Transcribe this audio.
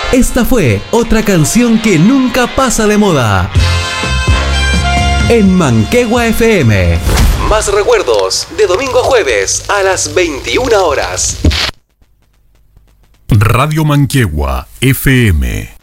Esta fue otra canción que nunca pasa de moda. En Manquehue FM. Más recuerdos de domingo a jueves a las 21 horas. Radio Manquehue FM.